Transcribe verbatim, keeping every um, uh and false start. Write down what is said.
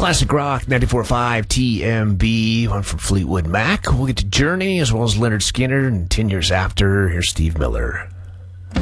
Classic Rock, ninety-four point five T M B, one from Fleetwood Mac. We'll get to Journey as well as Leonard Skinner, and ten years after, here's Steve Miller.